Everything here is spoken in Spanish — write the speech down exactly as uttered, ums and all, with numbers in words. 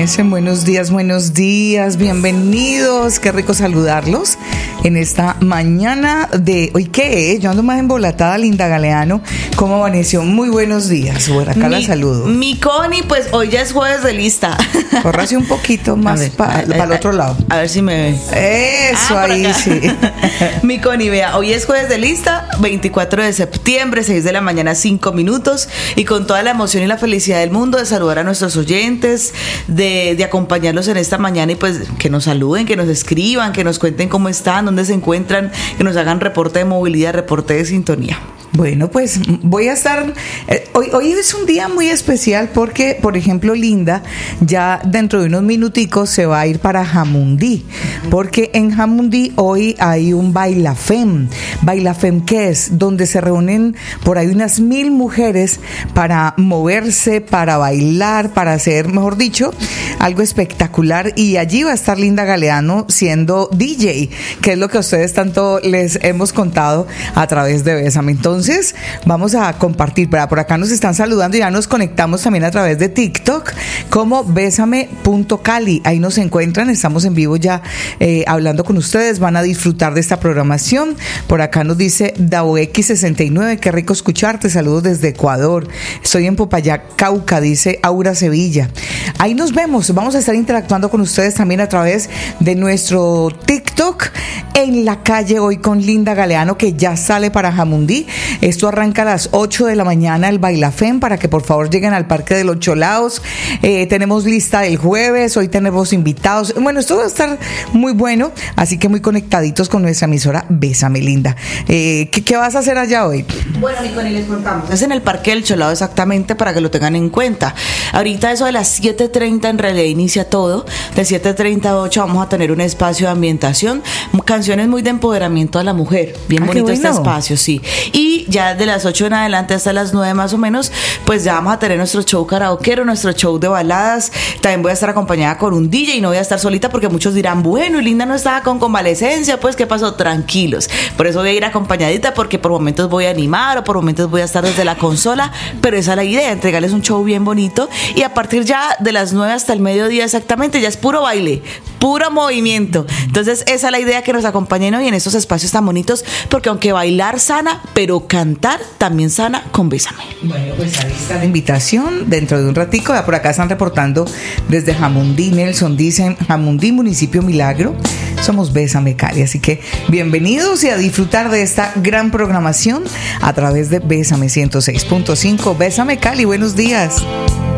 amanecen? Buenos días, buenos días, bienvenidos. Qué rico saludarlos en esta mañana de... ¿Hoy qué es? Yo ando más embolatada, Linda Galeano. ¿Cómo amaneció? Muy buenos días. Por acá mi, la saludo. Mi Connie, pues hoy ya es jueves de lista. Córrase un poquito más para pa el otro lado. A ver si me ve. Eso, ah, ahí sí. Mi Connie, vea, hoy es jueves de lista, veinticuatro de septiembre, seis de la mañana, cinco minutos. Y con toda la emoción y la felicidad del mundo de saludar a nuestros oyentes, de, de acompañarlos en esta mañana y pues que nos saluden, que nos escriban, que nos cuenten cómo están, dónde se encuentran, que nos hagan reporte de movilidad, reporte de sintonía. Bueno, pues voy a estar... Eh, hoy, hoy es un día muy especial porque, por ejemplo, Linda ya dentro de unos minuticos se va a ir para Jamundí, porque en Jamundí hoy hay un Bailafem. ¿Bailafem qué es? Donde se reúnen por ahí unas mil mujeres para moverse, para bailar, para hacer, mejor dicho, algo espectacular. Y allí va a estar Linda Galeano siendo D J, que es lo que a ustedes tanto les hemos contado a través de Bésame. Entonces, Entonces vamos a compartir, pero por acá nos están saludando y ya nos conectamos también a través de TikTok como bésame punto cali, ahí nos encuentran, estamos en vivo ya eh, hablando con ustedes, van a disfrutar de esta programación. Por acá nos dice Daoex sesenta y nueve, qué rico escucharte, saludos desde Ecuador, estoy en Popayán, Cauca, dice Aura Sevilla. Ahí nos vemos, vamos a estar interactuando con ustedes también a través de nuestro TikTok en la calle hoy con Linda Galeano, que ya sale para Jamundí. Esto arranca a las ocho de la mañana, el Bailafem, para que por favor lleguen al Parque de los Cholaos. Eh, tenemos lista del jueves, hoy tenemos invitados. Bueno, esto va a estar muy bueno, así que muy conectaditos con nuestra emisora Bésame, Linda. Eh, ¿qué, ¿Qué vas a hacer allá hoy? Bueno, Nicole, les contamos. Es en el Parque del Cholao exactamente, para que lo tengan en cuenta. Ahorita eso de las siete treinta en realidad inicia todo. De siete treinta a ocho vamos a tener un espacio de ambientación, canciones muy de empoderamiento a la mujer. Bien ah, bonito bueno. Este espacio, sí. Y ya de las ocho en adelante hasta las nueve más o menos, pues ya vamos a tener nuestro show karaoquero, nuestro show de baladas. También voy a estar acompañada con un D J y no voy a estar solita porque muchos dirán, bueno, y Linda no estaba con convalecencia, pues ¿qué pasó? Tranquilos. Por eso voy a ir acompañadita, porque por momentos voy a animar o por momentos voy a estar desde la consola, pero esa es la idea, entregarles un show bien bonito y a partir ya de las nueve hasta el mediodía exactamente, ya es puro baile, puro movimiento. Entonces esa es la idea, que nos acompañen hoy en estos espacios tan bonitos, porque aunque bailar sana, pero cantar también sana con Bésame. Bueno, pues ahí está la invitación dentro de un ratico. Por acá están reportando desde Jamundí, Nelson, dicen Jamundí, municipio Milagro. Somos Bésame Cali, así que bienvenidos y a disfrutar de esta gran programación a través de Bésame ciento seis punto cinco. Bésame Cali, buenos días.